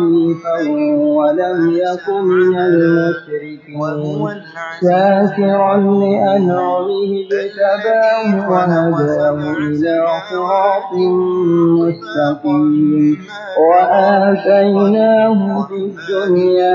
حنيفا ولم يك من المشركين شاكرا لأنعمه اجتباه وهداه إلى صراط مستقيم وآتيناه في الدنيا